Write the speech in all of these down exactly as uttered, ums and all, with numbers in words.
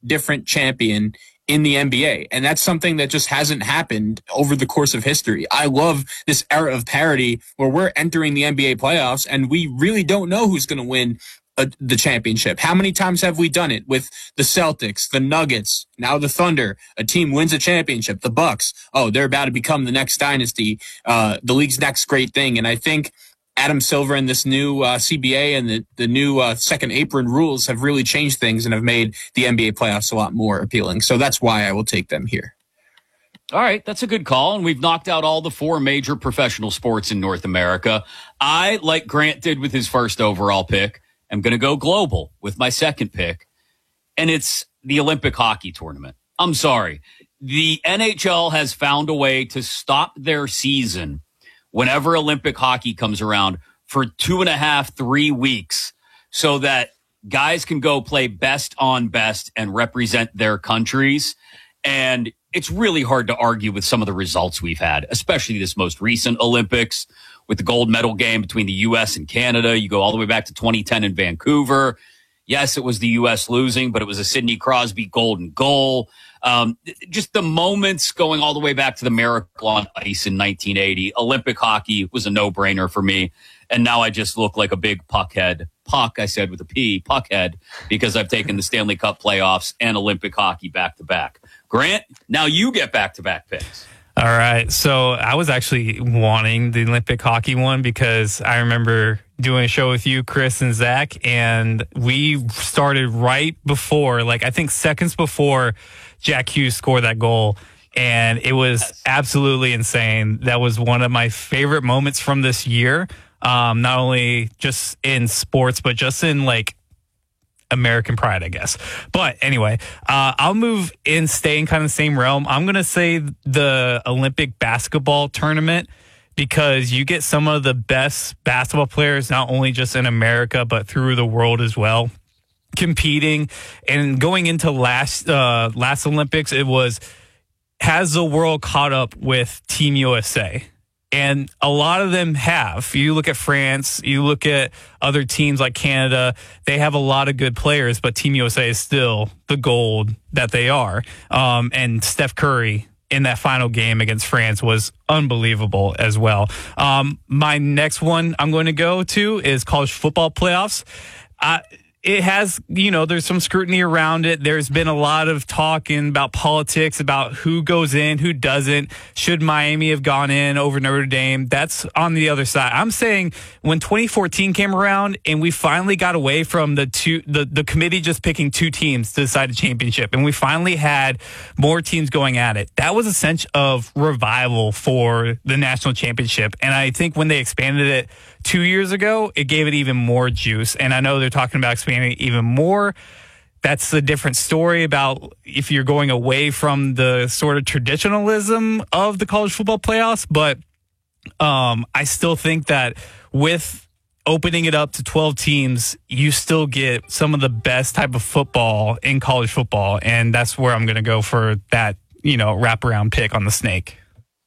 different champion in the N B A. And that's something that just hasn't happened over the course of history. I love this era of parity where we're entering the N B A playoffs and we really don't know who's going to win a, the championship. How many times have we done it with the Celtics, the Nuggets, now the Thunder? A team wins a championship. The Bucks, oh, they're about to become the next dynasty, uh, the league's next great thing. And I think Adam Silver and this new uh, C B A and the, the new uh, second apron rules have really changed things and have made the N B A playoffs a lot more appealing. So that's why I will take them here. All right, that's a good call. And we've knocked out all the four major professional sports in North America. I, like Grant did with his first overall pick, am going to go global with my second pick. And it's the Olympic hockey tournament. I'm sorry. The N H L has found a way to stop their season whenever Olympic hockey comes around for two and a half, three weeks so that guys can go play best on best and represent their countries. And it's really hard to argue with some of the results we've had, especially this most recent Olympics with the gold medal game between the U S and Canada. You go all the way back to twenty ten in Vancouver. Yes, it was the U S losing, but it was a Sidney Crosby golden goal. Um, just the moments going all the way back to the miracle on ice in nineteen eighty. Olympic hockey was a no-brainer for me. And now I just look like a big puckhead. Puck, I said with a P, puckhead, because I've taken the Stanley Cup playoffs and Olympic hockey back-to-back. Grant, now you get back-to-back picks. All right. So I was actually wanting the Olympic hockey one because I remember doing a show with you, Chris and Zach, and we started right before, like I think seconds before Jack Hughes scored that goal. And it was yes. absolutely insane. That was one of my favorite moments from this year. Um, not only just in sports, but just in like American pride, I guess. But anyway, uh, I'll move in, stay in kind of the same realm. I'm going to say the Olympic basketball tournament because you get some of the best basketball players, not only just in America, but through the world as well, competing. And going into last, uh, last Olympics, it was, has the world caught up with Team U S A? And a lot of them have. You look at France, you look at other teams like Canada, they have a lot of good players, but Team U S A is still the gold that they are. Um, and Steph Curry in that final game against France was unbelievable as well. Um, my next one I'm going to go to is college football playoffs. I, It has, you know, there's some scrutiny around it. There's been a lot of talking about politics, about who goes in, who doesn't. Should Miami have gone in over Notre Dame? That's on the other side. I'm saying when twenty fourteen came around and we finally got away from the two, the, the committee just picking two teams to decide a championship, and we finally had more teams going at it, that was a sense of revival for the national championship. And I think when they expanded it two years ago, it gave it even more juice. And I know they're talking about expanding it even more. That's a different story about if you're going away from the sort of traditionalism of the college football playoffs. But um, I still think that with opening it up to twelve teams, you still get some of the best type of football in college football. And that's where I'm going to go for that, you know, wraparound pick on the snake.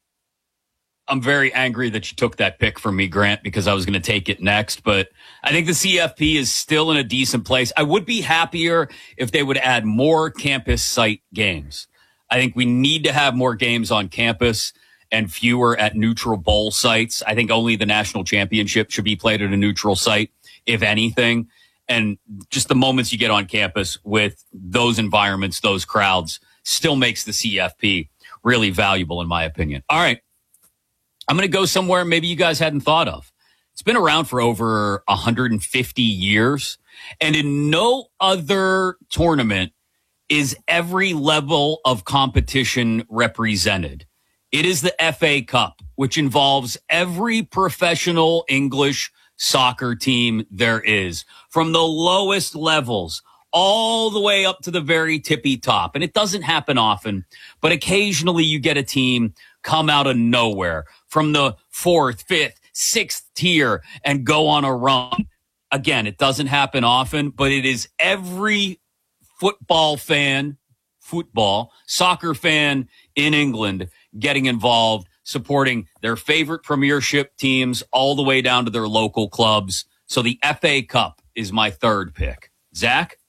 I'm very angry that you took that pick from me, Grant, because I was going to take it next. But I think the C F P is still in a decent place. I would be happier if they would add more campus site games. I think we need to have more games on campus and fewer at neutral bowl sites. I think only the national championship should be played at a neutral site, if anything. And just the moments you get on campus with those environments, those crowds, still makes the C F P really valuable, in my opinion. All right. I'm going to go somewhere maybe you guys hadn't thought of. It's been around for over one hundred fifty years. And in no other tournament is every level of competition represented. It is the F A Cup, which involves every professional English soccer team there is, from the lowest levels all the way up to the very tippy top. And it doesn't happen often, but occasionally you get a team come out of nowhere from the fourth, fifth, sixth tier and go on a run. Again, it doesn't happen often, but it is every football fan, football, soccer fan in England getting involved, supporting their favorite premiership teams all the way down to their local clubs. So the F A Cup is my third pick. Zach?